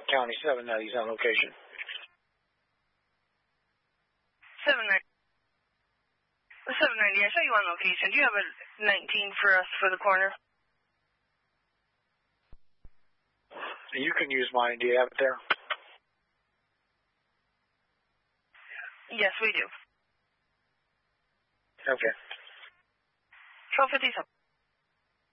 County 790's on location. 790. 790, I saw you on location. Do you have a 19 for us for the corner? You can use mine. Do you have it there? Yes, we do. Okay. 1257.